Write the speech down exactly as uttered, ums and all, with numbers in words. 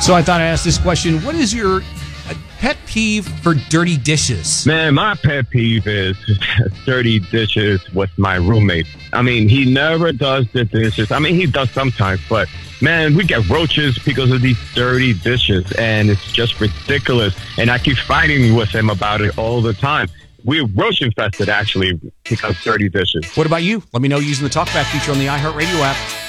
So I thought I'd ask this question. What is your pet peeve for dirty dishes? Man, my pet peeve is dirty dishes with my roommate. I mean, he never does the dishes. I mean, he does sometimes, but man, we get roaches because of these dirty dishes, and it's just ridiculous. And I keep fighting with him about it all the time. We're roach infested, actually, because of dirty dishes. What about you? Let me know using the TalkBack feature on the iHeartRadio app.